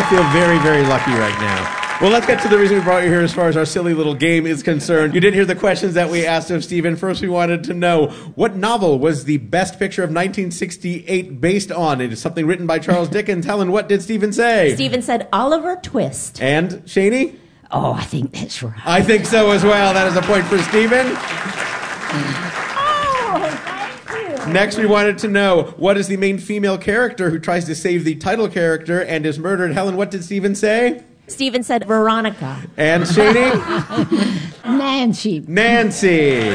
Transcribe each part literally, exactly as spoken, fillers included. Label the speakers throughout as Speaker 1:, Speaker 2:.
Speaker 1: feel very, very lucky right now. Well, let's get to the reason we brought you here as far as our silly little game is concerned. You did hear the questions that we asked of Stephen. First, we wanted to know, what novel was the best picture of nineteen sixty-eight based on? It is something written by Charles Dickens. Helen, what did Stephen say?
Speaker 2: Stephen said Oliver Twist.
Speaker 1: And Shani?
Speaker 3: Oh, I think that's right.
Speaker 1: I think so as well. That is a point for Stephen.
Speaker 2: Oh, thank you.
Speaker 1: Next, we wanted to know, what is the main female character who tries to save the title character and is murdered? Helen, what did Stephen say?
Speaker 2: Stephen said Veronica.
Speaker 1: And Shani?
Speaker 3: Nancy.
Speaker 1: Nancy.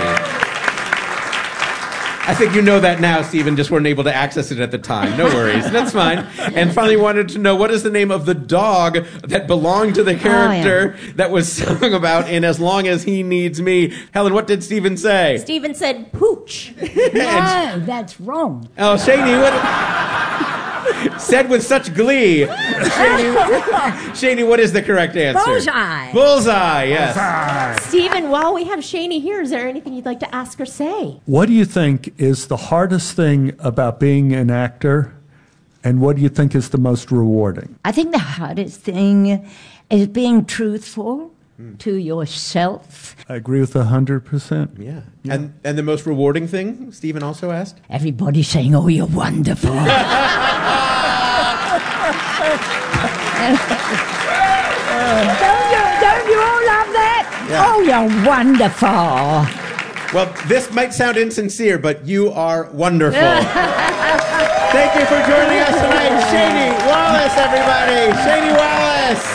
Speaker 1: I think you know that now, Stephen, just weren't able to access it at the time. No worries. That's fine. And finally wanted to know, what is the name of the dog that belonged to the character
Speaker 3: oh, yeah.
Speaker 1: that was sung about in As Long As He Needs Me? Helen, what did Stephen say?
Speaker 2: Stephen said Pooch.
Speaker 3: No, that's wrong.
Speaker 1: Oh, Shani, what... Said with such glee. Shani, Shani, what is the correct answer?
Speaker 3: Bullseye.
Speaker 1: Bullseye, yes.
Speaker 2: Stephen, while we have Shani here, is there anything you'd like to ask or say?
Speaker 4: What do you think is the hardest thing about being an actor, and what do you think is the most rewarding?
Speaker 3: I think the hardest thing is being truthful to yourself.
Speaker 4: I agree with one hundred percent.
Speaker 1: Yeah. yeah. And and the most rewarding thing, Stephen also asked?
Speaker 3: Everybody's saying, oh, you're wonderful. don't, you, don't you all love that?
Speaker 1: Yeah.
Speaker 3: Oh, you're wonderful.
Speaker 1: Well, this might sound insincere, but you are wonderful. Thank you for joining us tonight. Shani Wallace, everybody. Shani Wallace.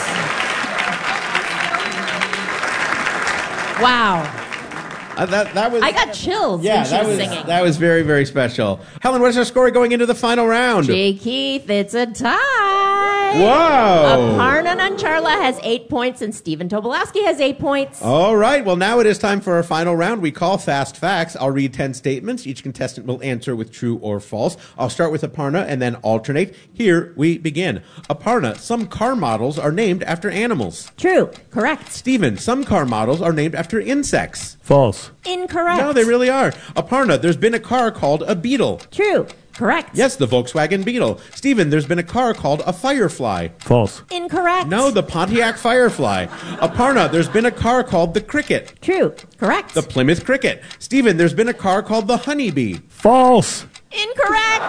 Speaker 2: Wow.
Speaker 1: Uh, that, that was,
Speaker 2: I got chills
Speaker 1: yeah,
Speaker 2: when she
Speaker 1: that
Speaker 2: was,
Speaker 1: was
Speaker 2: singing.
Speaker 1: That was very, very special. Helen, what's our score going into the final round?
Speaker 2: Jay Keith, it's a tie.
Speaker 1: Whoa.
Speaker 2: Aparna Nancharla has eight points and Stephen Tobolowsky has eight points.
Speaker 1: All right. Well, now it is time for our final round. We call Fast Facts. I'll read ten statements. Each contestant will answer with true or false. I'll start with Aparna and then alternate. Here we begin. Aparna, some car models are named after animals.
Speaker 2: True. Correct.
Speaker 1: Stephen, some car models are named after insects.
Speaker 4: False.
Speaker 2: Incorrect.
Speaker 1: No, they really are. Aparna, there's been a car called a Beetle.
Speaker 2: True. Correct.
Speaker 1: Yes, the Volkswagen Beetle. Stephen, there's been a car called a Firefly.
Speaker 4: False.
Speaker 2: Incorrect.
Speaker 1: No, the Pontiac Firefly. Aparna, there's been a car called the Cricket.
Speaker 2: True. Correct.
Speaker 1: The Plymouth Cricket. Stephen, there's been a car called the Honeybee.
Speaker 4: False.
Speaker 2: Incorrect.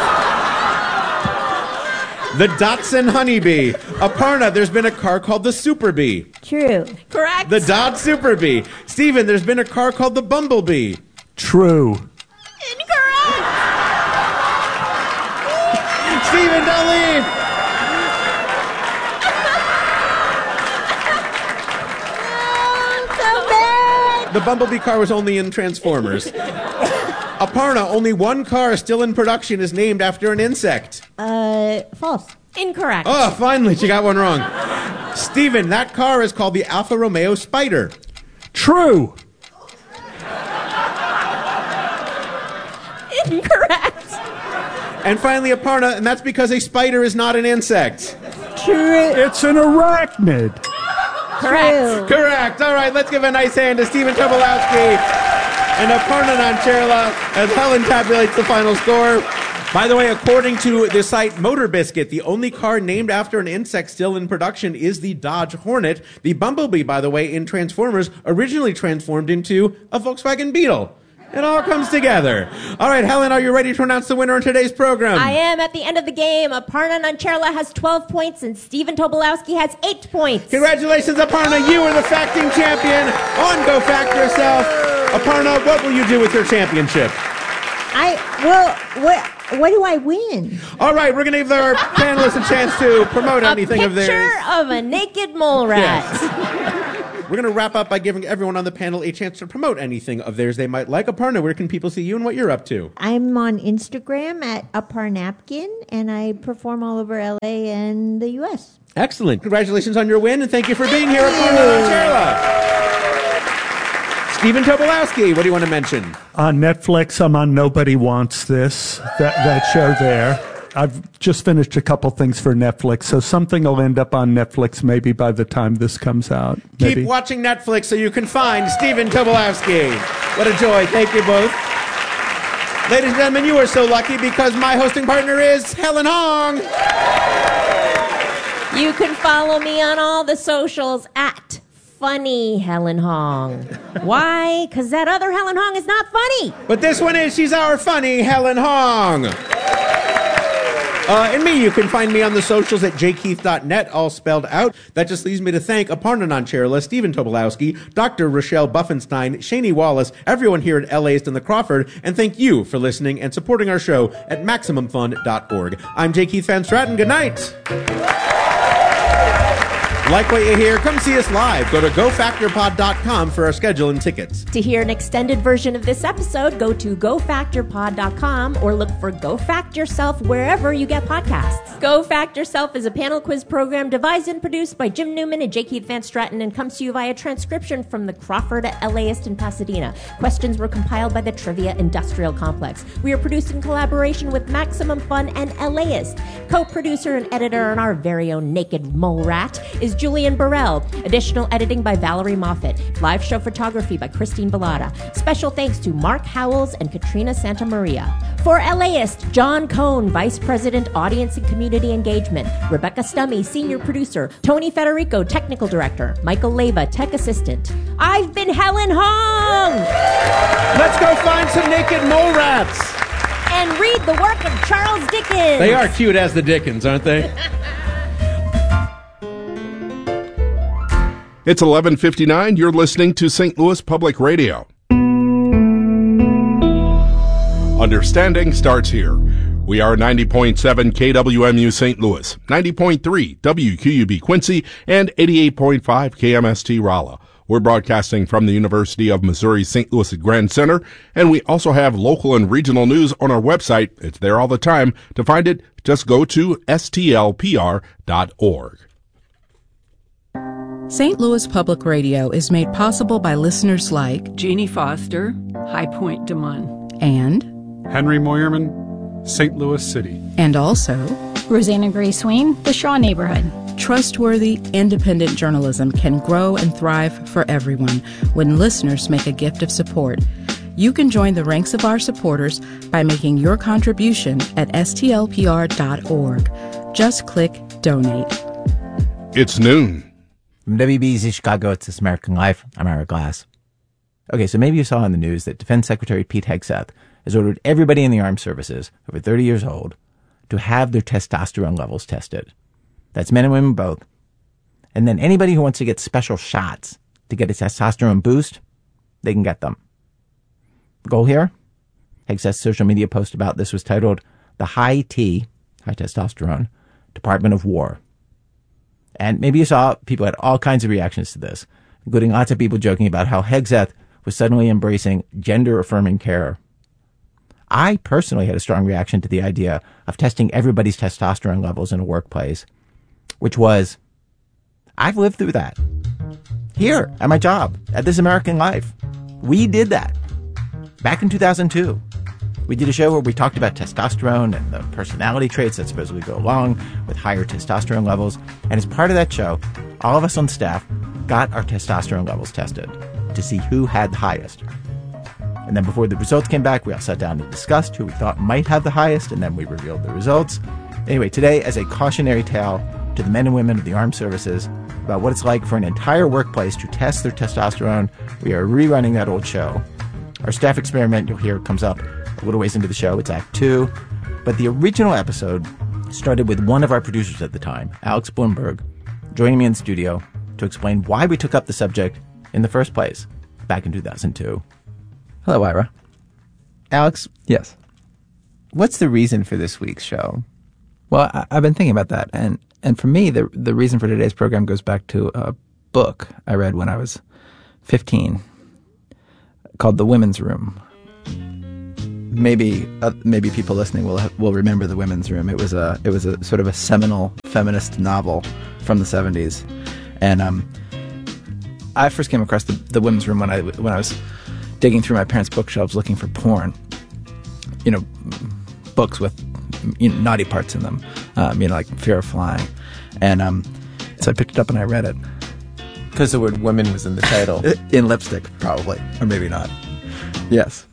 Speaker 1: The Datsun Honeybee. Aparna, there's been a car called the Super Bee.
Speaker 2: True. Correct.
Speaker 1: The Dodge Super Bee. Stephen, there's been a car called the Bumblebee.
Speaker 4: True.
Speaker 2: Incorrect.
Speaker 1: Stephen, don't leave.
Speaker 2: So bad.
Speaker 1: The Bumblebee car was only in Transformers. Aparna, only one car still in production is named after an insect.
Speaker 2: Uh, false. Incorrect.
Speaker 1: Oh, finally, she got one wrong. Stephen, that car is called the Alfa Romeo Spider.
Speaker 4: True.
Speaker 2: Incorrect.
Speaker 1: And finally, Aparna, and that's because a spider is not an insect.
Speaker 4: True. It's an arachnid.
Speaker 2: Correct.
Speaker 1: Correct. All right, let's give a nice hand to Stephen Tobolowsky and Aparna Nancharla as Helen tabulates the final score. By the way, according to the site Motor Biscuit, the only car named after an insect still in production is the Dodge Hornet. The Bumblebee, by the way, in Transformers, originally transformed into a Volkswagen Beetle. It all comes together. All right, Helen, are you ready to announce the winner in today's program?
Speaker 2: I am. At the end of the game, Aparna Nancharla has twelve points and Stephen Tobolowsky has eight points.
Speaker 1: Congratulations, Aparna. You are the facting champion on Go Fact Yourself. Aparna, what will you do with your championship?
Speaker 5: I, well, what what do I win?
Speaker 1: All right, we're going to give our panelists a chance to promote
Speaker 2: a
Speaker 1: anything of theirs.
Speaker 2: A picture of a naked mole rat.
Speaker 1: Yes. We're going to wrap up by giving everyone on the panel a chance to promote anything of theirs they might like. Aparna, where can people see you and what you're up to?
Speaker 5: I'm on Instagram at Apar Napkin, and I perform all over L A and the U S.
Speaker 1: Excellent. Congratulations on your win, and thank you for being here, Aparna Nancharla. Stephen Tobolowsky, what do you want to mention?
Speaker 4: On Netflix, I'm on Nobody Wants This, that, that show there. I've just finished a couple things for Netflix, so something will end up on Netflix maybe by the time this comes out. Maybe.
Speaker 1: Keep watching Netflix so you can find Stephen Tobolowsky. What a joy. Thank you both. Ladies and gentlemen, you are so lucky because my hosting partner is Helen Hong.
Speaker 2: You can follow me on all the socials at Funny Helen Hong. Why? Because that other Helen Hong is not funny.
Speaker 1: But this one is. She's our funny Helen Hong. Uh, and me, you can find me on the socials at j keith dot net, all spelled out. That just leaves me to thank Aparna Nancherla, Stephen Tobolowsky, Doctor Rochelle Buffenstein, Shani Wallace, everyone here at LAist and the Crawford, and thank you for listening and supporting our show at maximum fun dot org. I'm J. Keith Van Stratton. Good night. Like what you hear? Come see us live. Go to go factor pod dot com for our schedule and tickets.
Speaker 2: To hear an extended version of this episode, go to go factor pod dot com or look for Go Fact Yourself wherever you get podcasts. Go Fact Yourself is a panel quiz program devised and produced by Jim Newman and J. Keith Van Stratton and comes to you via transcription from the Crawford at LAist in Pasadena. Questions were compiled by the Trivia Industrial Complex. We are produced in collaboration with Maximum Fun and LAist. Co-producer and editor on our very own Naked Mole Rat is Julian Burrell. Additional editing by Valerie Moffat. Live show photography by Christine Bellata. Special thanks to Mark Howells and Katrina Santamaria. For LAist, John Cohn, Vice President, Audience and Community Engagement. Rebecca Stummy, Senior Producer. Tony Federico, Technical Director. Michael Leva, Tech Assistant. I've been Helen Hong!
Speaker 1: Let's go find some naked mole rats!
Speaker 2: And read the work of Charles Dickens!
Speaker 1: They are cute as the Dickens, aren't they?
Speaker 6: It's eleven fifty-nine. You're listening to Saint Louis Public Radio. Understanding starts here. We are ninety point seven K W M U Saint Louis, ninety point three W Q U B Quincy, and eighty-eight point five K M S T Rolla. We're broadcasting from the University of Missouri Saint Louis Grand Center, and we also have local and regional news on our website. It's there all the time. To find it, just go to S T L P R dot org.
Speaker 7: Saint Louis Public Radio is made possible by listeners like
Speaker 8: Jeannie Foster, High Point Des Moines,
Speaker 7: and
Speaker 9: Henry Moyerman, Saint Louis City,
Speaker 7: and also
Speaker 10: Rosanna Gray Swain, the Shaw Neighborhood.
Speaker 7: Trustworthy, independent journalism can grow and thrive for everyone when listeners make a gift of support. You can join the ranks of our supporters by making your contribution at S T L P R dot org. Just click Donate.
Speaker 6: It's noon.
Speaker 11: From W B Z Chicago, it's This American Life. I'm Ira Glass. Okay, so maybe you saw in the news that Defense Secretary Pete Hegseth has ordered everybody in the armed services over thirty years old to have their testosterone levels tested. That's men and women both. And then anybody who wants to get special shots to get a testosterone boost, they can get them. The goal here? Hegseth's social media post about this was titled, The High T, High Testosterone, Department of War. And maybe you saw people had all kinds of reactions to this, including lots of people joking about how Hegseth was suddenly embracing gender-affirming care. I personally had a strong reaction to the idea of testing everybody's testosterone levels in a workplace, which was, I've lived through that. Here, at my job, at This American Life. We did that. Back in two thousand two. We did a show where we talked about testosterone and the personality traits that supposedly go along with higher testosterone levels. And as part of that show, all of us on staff got our testosterone levels tested to see who had the highest. And then before the results came back, we all sat down and discussed who we thought might have the highest, and then we revealed the results. Anyway, today, as a cautionary tale to the men and women of the armed services about what it's like for an entire workplace to test their testosterone, we are rerunning that old show. Our staff experiment, you'll hear, comes up a little ways into the show. It's Act Two. But the original episode started with one of our producers at the time, Alex Bloomberg, joining me in the studio to explain why we took up the subject in the first place back in two thousand two.
Speaker 12: Hello, Ira.
Speaker 11: Alex?
Speaker 12: Yes.
Speaker 11: What's the reason for this week's show?
Speaker 12: Well, I, I've been thinking about that. And, and for me, the, the reason for today's program goes back to a book I read when I was fifteen called The Women's Room. Maybe uh, maybe people listening will have, will remember The Women's Room. It was a it was a sort of a seminal feminist novel from the seventies, and um, I first came across the, the Women's Room when I when I was digging through my parents' bookshelves looking for porn. You know, books with you know, naughty parts in them. Um, you know, like Fear of Flying, and um, so I picked it up and I read it.
Speaker 11: Because the word "women" was in the title.
Speaker 12: In lipstick, probably, or maybe not. Yes.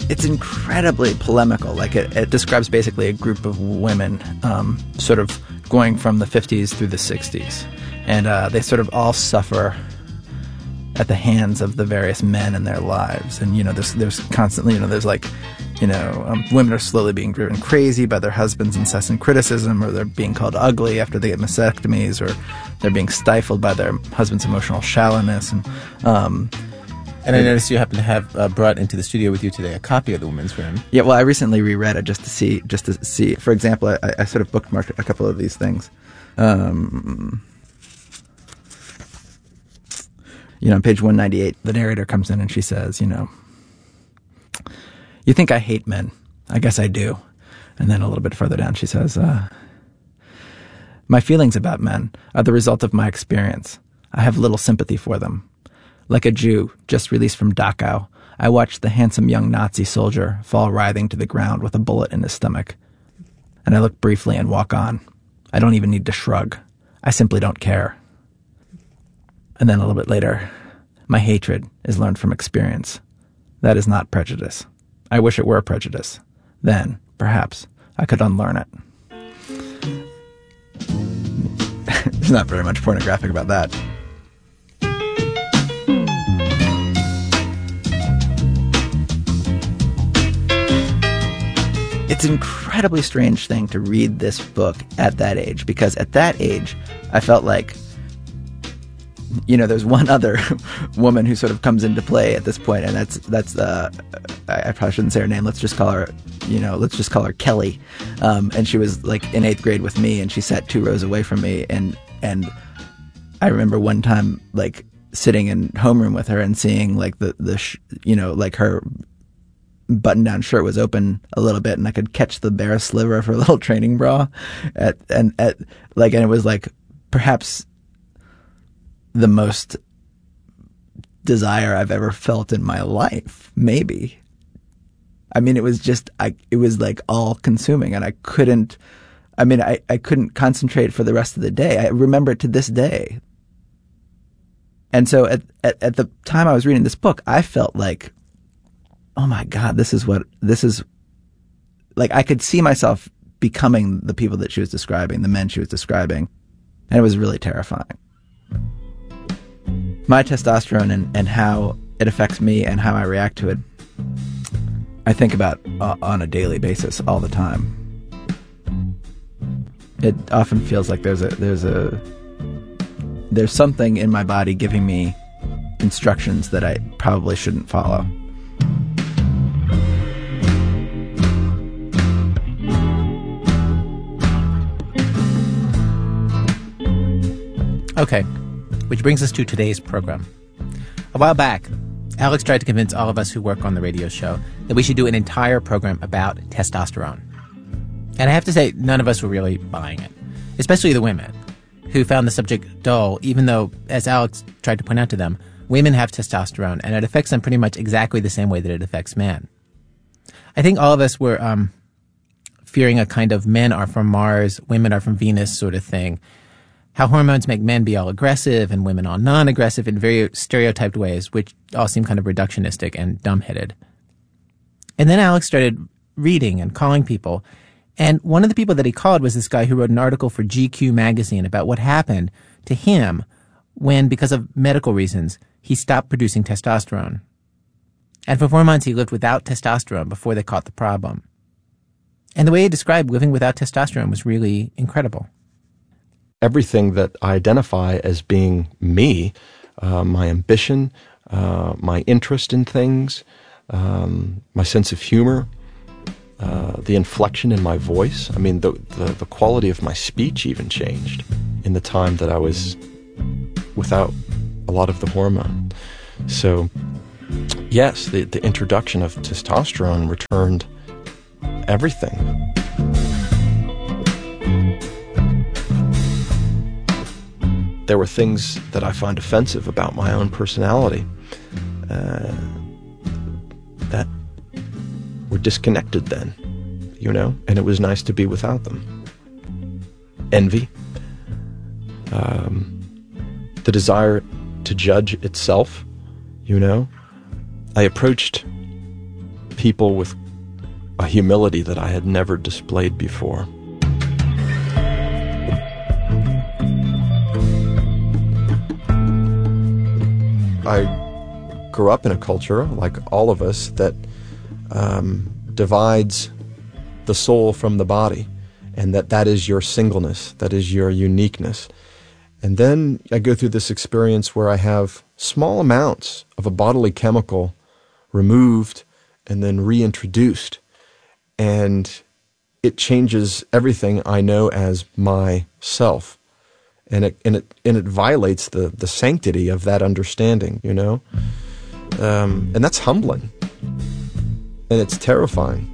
Speaker 12: it's incredibly polemical. Like it, it describes basically a group of women um, sort of going from the fifties through the sixties. And uh, they sort of all suffer at the hands of the various men in their lives. And, you know, there's, there's constantly, you know, there's like, you know, um, women are slowly being driven crazy by their husband's incessant criticism, or they're being called ugly after they get mastectomies, or they're being stifled by their husband's emotional shallowness. And, um,
Speaker 11: and I noticed you happen to have uh, brought into the studio with you today a copy of The Woman's Room.
Speaker 12: Yeah, well, I recently reread it just to see, just to see. For example, I, I sort of bookmarked a couple of these things. Um, you know, on page one ninety-eight, the narrator comes in and she says, you know, "You think I hate men? I guess I do." And then a little bit further down, she says, uh, "My feelings about men are the result of my experience. I have little sympathy for them. Like a Jew just released from Dachau, I watched the handsome young Nazi soldier fall writhing to the ground with a bullet in his stomach. And I look briefly and walk on. I don't even need to shrug. I simply don't care." And then a little bit later, "My hatred is learned from experience. That is not prejudice. I wish it were prejudice. Then, perhaps, I could unlearn it." There's not very much pornographic about that. It's an incredibly strange thing to read this book at that age, because at that age, I felt like, you know, there's one other woman who sort of comes into play at this point, and that's that's uh, I, I probably shouldn't say her name. Let's just call her, you know, let's just call her Kelly. Um, and she was like in eighth grade with me, and she sat two rows away from me. And and I remember one time like sitting in homeroom with her and seeing like the the sh- you know like her button-down shirt was open a little bit, and I could catch the bare sliver of her little training bra, at and at like and it was like perhaps the most desire I've ever felt in my life, maybe. I mean, it was just, I, it was like all consuming, and I couldn't, I mean, I, I couldn't concentrate for the rest of the day. I remember it to this day. And so at, at, at the time I was reading this book, I felt like, oh my God, this is what, this is, like I could see myself becoming the people that she was describing, the men she was describing. And it was really terrifying. My testosterone and, and how it affects me and how I react to it, I think about uh, on a daily basis all the time. It often feels like there's a there's a there's something in my body giving me instructions that I probably shouldn't follow.
Speaker 11: Okay. Which brings us to today's program. A while back, Alex tried to convince all of us who work on the radio show that we should do an entire program about testosterone. And I have to say, none of us were really buying it, especially the women, who found the subject dull, even though, as Alex tried to point out to them, women have testosterone, and it affects them pretty much exactly the same way that it affects men. I think all of us were um, fearing a kind of men are from Mars, women are from Venus sort of thing. How hormones make men be all aggressive and women all non-aggressive in very stereotyped ways, which all seem kind of reductionistic and dumbheaded. And then Alex started reading and calling people. And one of the people that he called was this guy who wrote an article for G Q magazine about what happened to him when, because of medical reasons, he stopped producing testosterone. And for four months he lived without testosterone before they caught the problem. And the way he described living without testosterone was really incredible.
Speaker 13: Everything that I identify as being me, uh, my ambition, uh, my interest in things, um, my sense of humor, uh, the inflection in my voice. I mean, the, the, the quality of my speech even changed in the time that I was without a lot of the hormone. So, yes, the, the introduction of testosterone returned everything. There were things that I find offensive about my own personality uh, that were disconnected then, you know, and it was nice to be without them. Envy, um, the desire to judge itself, you know. I approached people with a humility that I had never displayed before. I grew up in a culture, like all of us, that um, divides the soul from the body, and that that is your singleness, that is your uniqueness. And then I go through this experience where I have small amounts of a bodily chemical removed and then reintroduced, and it changes everything I know as myself. And it and it and it violates the, the sanctity of that understanding, you know, um, and that's humbling, and it's terrifying.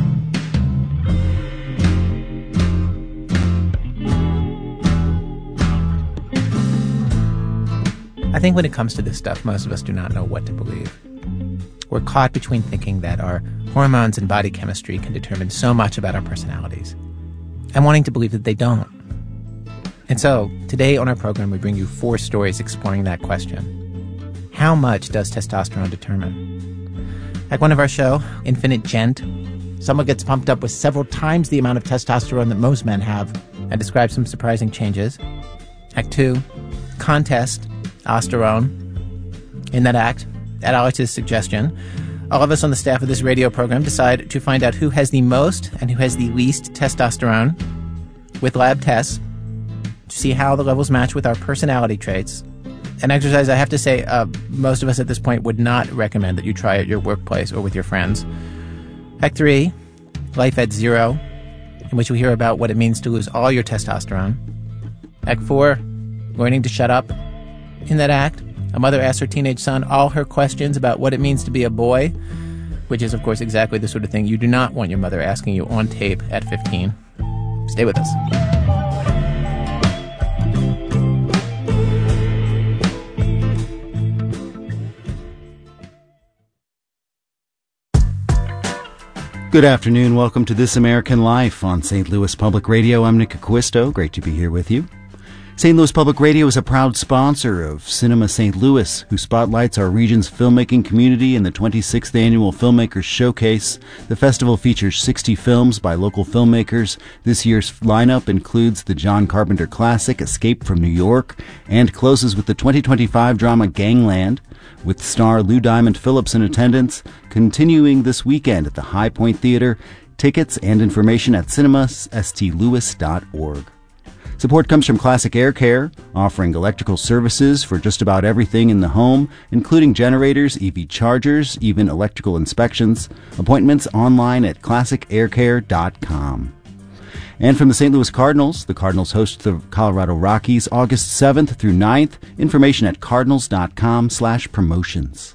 Speaker 11: I think when it comes to this stuff, most of us do not know what to believe. We're caught between thinking that our hormones and body chemistry can determine so much about our personalities, and wanting to believe that they don't. And so, today on our program, we bring you four stories exploring that question. How much does testosterone determine? Like one of our show, Infinite Gent, someone gets pumped up with several times the amount of testosterone that most men have and describes some surprising changes. Act two, Contest, Osterone. In that act, at Alex's suggestion, all of us on the staff of this radio program decide to find out who has the most and who has the least testosterone with lab tests to see how the levels match with our personality traits. An exercise I have to say uh, most of us at this point would not recommend that you try at your workplace or with your friends. Act three, Life at Zero, in which we hear about what it means to lose all your testosterone. Act four, Learning to Shut Up. In that act, a mother asks her teenage son all her questions about what it means to be a boy, which is, of course, exactly the sort of thing you do not want your mother asking you on tape at fifteen. Stay with us.
Speaker 14: Good afternoon. Welcome to This American Life on Saint Louis Public Radio. I'm Nick Acquisto. Great to be here with you. Saint Louis Public Radio is a proud sponsor of Cinema Saint Louis, who spotlights our region's filmmaking community in the twenty-sixth Annual Filmmakers Showcase. The festival features sixty films by local filmmakers. This year's lineup includes the John Carpenter classic Escape from New York and closes with the twenty twenty-five drama Gangland, with star Lou Diamond Phillips in attendance, continuing this weekend at the High Point Theater. Tickets and information at cinema s t louis dot org. Support comes from Classic Air Care, offering electrical services for just about everything in the home, including generators, E V chargers, even electrical inspections. Appointments online at classic air care dot com. And from the Saint Louis Cardinals, the Cardinals host the Colorado Rockies August seventh through ninth. Information at cardinals dot com slash promotions.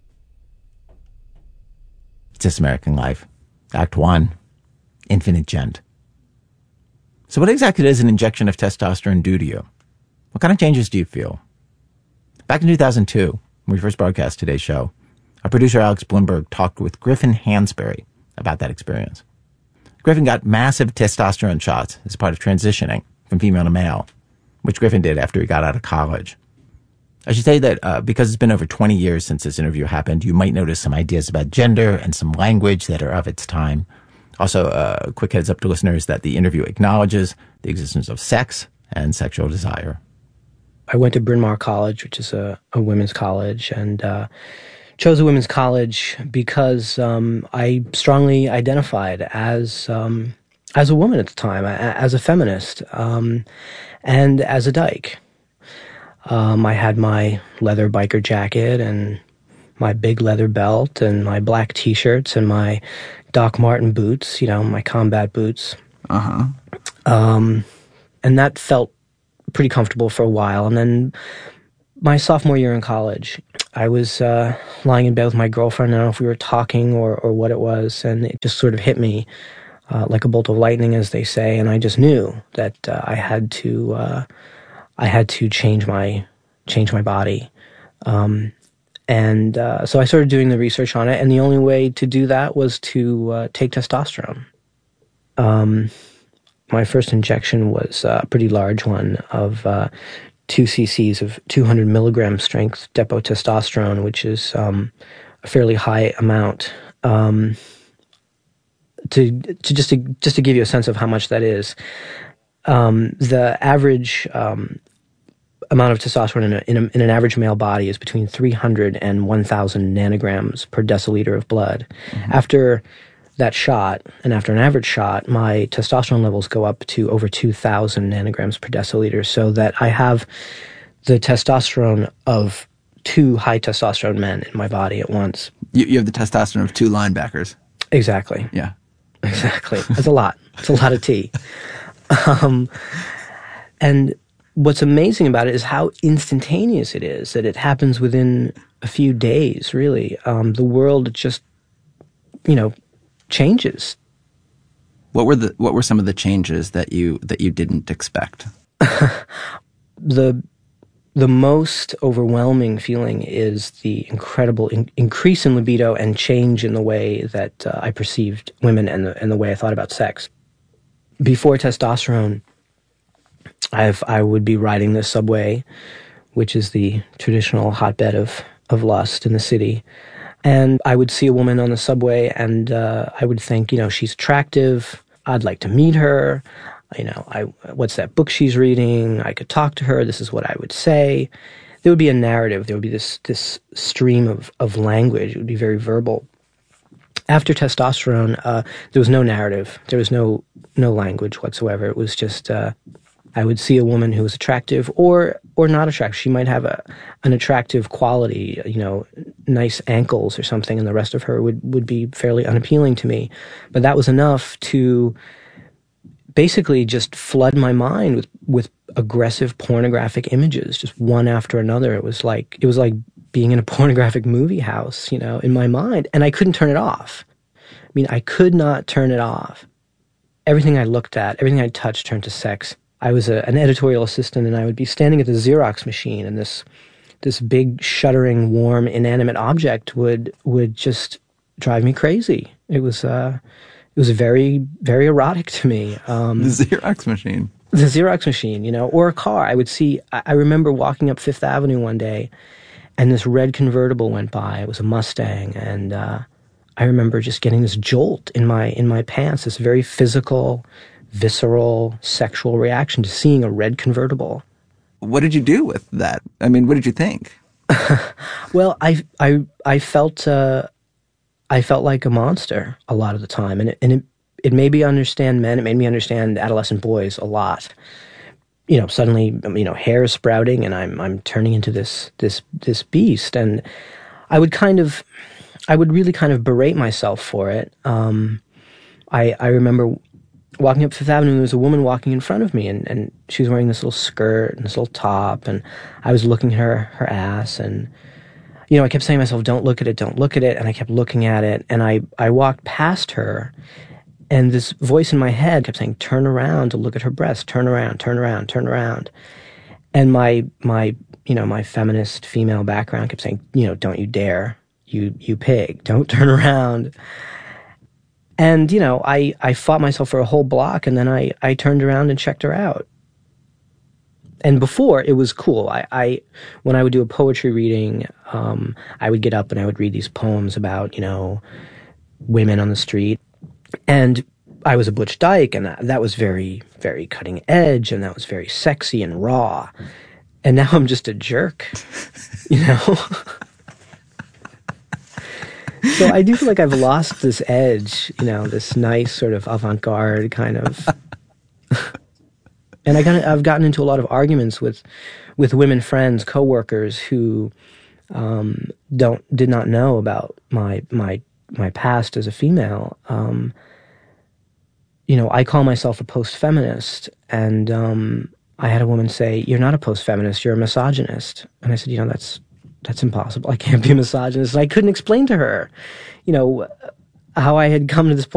Speaker 11: It's This American Life. Act one, Infinite Gent. So what exactly does an injection of testosterone do to you? What kind of changes do you feel? Back in two thousand two, when we first broadcast today's show, our producer Alex Bloomberg talked with Griffin Hansberry about that experience. Griffin got massive testosterone shots as part of transitioning from female to male, which Griffin did after he got out of college. I should say that uh, because it's been over twenty years since this interview happened, you might notice some ideas about gender and some language that are of its time. Also, a uh, quick heads up to listeners that the interview acknowledges the existence of sex and sexual desire.
Speaker 15: I went to Bryn Mawr College, which is a, a women's college, and uh, chose a women's college because um, I strongly identified as um, as a woman at the time, as a feminist, um, and as a dyke. Um, I had my leather biker jacket and my big leather belt and my black T-shirts and my Doc Marten boots, you know, my combat boots.
Speaker 12: Uh-huh.
Speaker 15: Um, and that felt pretty comfortable for a while. And then my sophomore year in college, I was uh, lying in bed with my girlfriend. I don't know if we were talking or, or what it was, and it just sort of hit me uh, like a bolt of lightning, as they say. And I just knew that uh, I had to, uh, I had to change my, change my body. Um, And uh, so I started doing the research on it, and the only way to do that was to uh, take testosterone. Um, my first injection was a pretty large one of uh, two cc's of two hundred milligram strength depo testosterone, which is um, a fairly high amount. Um, to to just to just to give you a sense of how much that is, um, the average um, amount of testosterone in, a, in, a, in an average male body is between three hundred and one thousand nanograms per deciliter of blood. Mm-hmm. After that shot, and after an average shot, my testosterone levels go up to over two thousand nanograms per deciliter, so that I have the testosterone of two high testosterone men in my body at once.
Speaker 12: You, you have the testosterone of two linebackers.
Speaker 15: Exactly.
Speaker 12: Yeah.
Speaker 15: Exactly. That's a lot. It's a lot of tea. Um, and what's amazing about it is how instantaneous it is, that it happens within a few days, really. Um, the world just, you know, changes.
Speaker 12: What were the what were some of the changes that you that you didn't expect?
Speaker 15: the the most overwhelming feeling is the incredible in, increase in libido and change in the way that uh, I perceived women and the, and the way I thought about sex. Before testosterone, I've, I would be riding the subway, which is the traditional hotbed of, of lust in the city. And I would see a woman on the subway and uh, I would think, you know, she's attractive. I'd like to meet her. You know, I, what's that book she's reading? I could talk to her. This is what I would say. There would be a narrative. There would be this this stream of, of language. It would be very verbal. After testosterone, uh, there was no narrative. There was no no language whatsoever. It was just uh, I would see a woman who was attractive or or not attractive. She might have a an attractive quality, you know, nice ankles or something, and the rest of her would, would be fairly unappealing to me. But that was enough to basically just flood my mind with, with aggressive pornographic images, just one after another. It was like it was like being in a pornographic movie house, you know, in my mind, and I couldn't turn it off. I mean, I could not turn it off. Everything I looked at, everything I touched turned to sex. I was a, an editorial assistant, and I would be standing at the Xerox machine, and this this big, shuddering, warm, inanimate object would would just drive me crazy. It was uh, it was very, very erotic to me. Um,
Speaker 12: the Xerox machine.
Speaker 15: The Xerox machine, you know, or a car. I would see. I, I remember walking up Fifth Avenue one day, and this red convertible went by. It was a Mustang, and uh, I remember just getting this jolt in my in my pants. This very physical, visceral, sexual reaction to seeing a red convertible.
Speaker 12: What did you do with that? I mean, what did you think?
Speaker 15: Well, I I I felt uh, I felt like a monster a lot of the time, and it and it, it made me understand men. It made me understand adolescent boys a lot. You know, suddenly, you know, hair is sprouting, and I'm I'm turning into this this this beast, and I would kind of, I would really kind of berate myself for it. Um, I I remember walking up Fifth Avenue, and there was a woman walking in front of me, and, and she was wearing this little skirt and this little top, and I was looking at her her ass, and you know, I kept saying to myself, "Don't look at it, don't look at it," and I kept looking at it, and I I walked past her. And this voice in my head kept saying, "Turn around to look at her breasts. Turn around, turn around, turn around." And my my you know my feminist female background kept saying, "You know, don't you dare, you you pig, don't turn around." And you know, I I fought myself for a whole block, and then I I turned around and checked her out. And before, it was cool. I, I when I would do a poetry reading, um, I would get up and I would read these poems about, you know, women on the street. And I was a Butch Dyke, and that, that was very, very cutting edge, and that was very sexy and raw. And now I'm just a jerk, you know? So I do feel like I've lost this edge, you know, this nice sort of avant-garde kind of... And I got, I've gotten into a lot of arguments with, with women friends, coworkers who um, don't did not know about my my my past as a female. Um, you know, I call myself a post-feminist, and um, I had a woman say, "You're not a post-feminist, you're a misogynist." And I said, you know, that's that's impossible. I can't be a misogynist. And I couldn't explain to her, you know, how I had come to this point.